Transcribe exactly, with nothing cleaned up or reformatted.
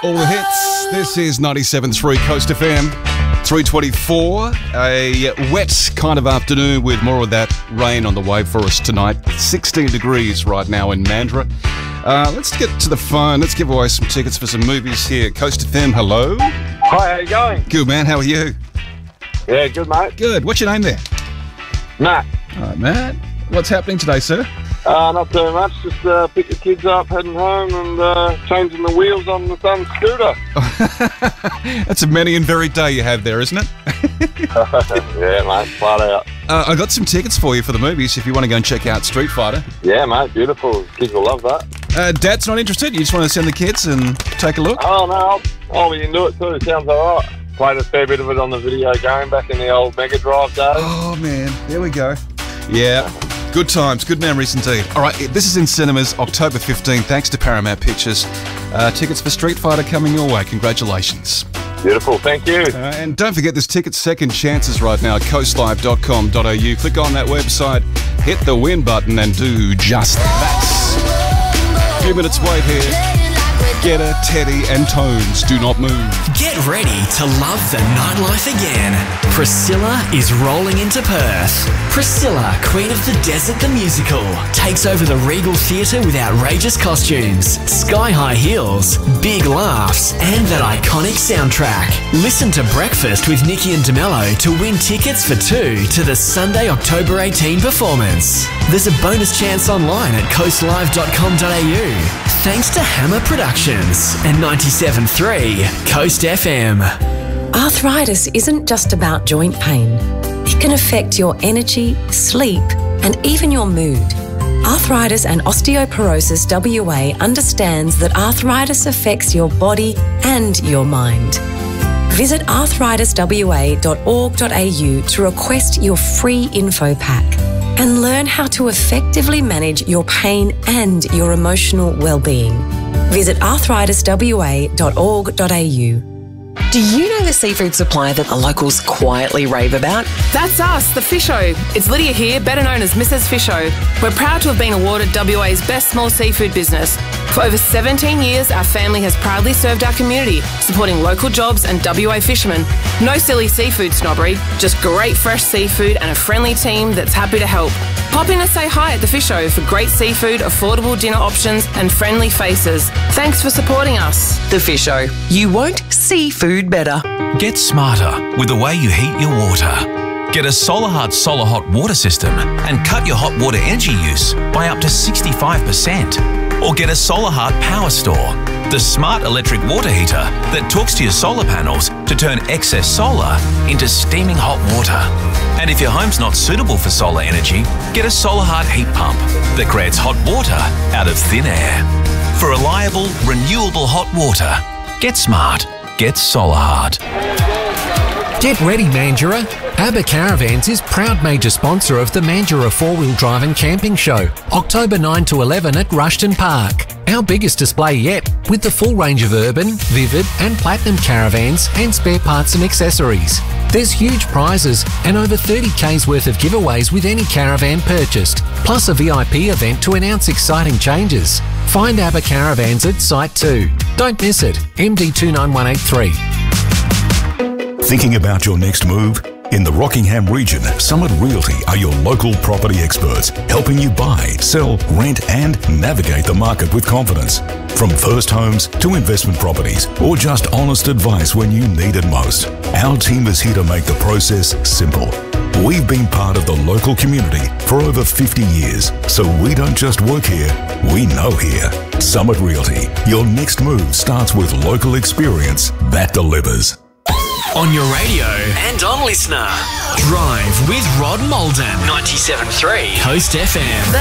All the hits. This is ninety-seven point three Coast F M. three twenty-four. A wet kind of afternoon with more of that rain on the way for us tonight. sixteen degrees right now in Mandurah. Uh, let's get to the phone. Let's give away some tickets for some movies here at Coast F M. Hello. Hi, how you going? Good, man. How are you? Yeah, good, mate. Good. What's your name there? Matt. All right, Matt. What's happening today, sir? Uh, not too much. Just uh, pick the kids up, heading home, and uh, changing the wheels on the son's scooter. That's a many and varied day you have there, isn't it? Yeah, mate. Flat out. Uh, I got some tickets for you for the movies if you want to go and check out Street Fighter. Yeah, mate. Beautiful. Kids will love that. Uh, Dad's not interested? You just want to send the kids and take a look? Oh, no. I'll, I'll be into it too. Sounds all right. Played a fair bit of it on the video game back in the old Mega Drive days. Oh, man. There we go. Yeah. Good times, good memories indeed. All right, this is in cinemas October fifteenth, thanks to Paramount Pictures. Uh, tickets for Street Fighter coming your way. Congratulations. Beautiful, thank you. Uh, and don't forget, there's tickets second chances right now at coast live dot com dot a u. Click on that website, hit the win button and do just that. A few minutes wait here. Getter, Teddy and Tones, do not move. Get ready to love the nightlife again. Priscilla is rolling into Perth. Priscilla, Queen of the Desert the Musical, takes over the Regal Theatre with outrageous costumes, sky-high heels, big laughs, and that iconic soundtrack. Listen to Breakfast with Nikki and DeMello to win tickets for two to the Sunday, October eighteenth performance. There's a bonus chance online at coast live dot com dot a u. Thanks to Hammer Productions and ninety-seven point three Coast F M. Arthritis isn't just about joint pain. It can affect your energy, sleep, and even your mood. Arthritis and Osteoporosis W A understands that arthritis affects your body and your mind. Visit arthritis w a dot org dot a u to request your free info pack and learn how to effectively manage your pain and your emotional well-being. Visit arthritis w a dot org dot a u. Do you know the seafood supplier that the locals quietly rave about? That's us, the Fisho. It's Lydia here, better known as Missus Fisho. We're proud to have been awarded W A's Best Small Seafood Business. For over seventeen years, our family has proudly served our community, supporting local jobs and W A fishermen. No silly seafood snobbery, just great fresh seafood and a friendly team that's happy to help. Pop in and say hi at the Fisho for great seafood, affordable dinner options and friendly faces. Thanks for supporting us. The Fisho. You won't see food better. Get smarter with the way you heat your water. Get a SolarHeart Solar Hot Water System and cut your hot water energy use by up to sixty-five percent. Or get a SolarHeart Power Store, the smart electric water heater that talks to your solar panels to turn excess solar into steaming hot water. And if your home's not suitable for solar energy, get a SolarHeart heat pump that creates hot water out of thin air. For reliable, renewable hot water, get smart. Get SolarHeart. Get ready, Mandurah. ABBA Caravans is proud major sponsor of the Mandurah four-wheel drive and camping show, October ninth to eleven at Rushton Park. Our biggest display yet, with the full range of urban, vivid and platinum caravans and spare parts and accessories. There's huge prizes and over thirty kays worth of giveaways with any caravan purchased, plus a V I P event to announce exciting changes. Find ABBA Caravans at Site two. Don't miss it, M D two nine one eight three. Thinking about your next move? In the Rockingham region, Summit Realty are your local property experts, helping you buy, sell, rent and navigate the market with confidence. From first homes to investment properties or just honest advice when you need it most, our team is here to make the process simple. We've been part of the local community for over fifty years, so we don't just work here, we know here. Summit Realty, your next move starts with local experience that delivers. On your radio and on Listener. Drive with Rod Malden. ninety-seven point three Coast F M.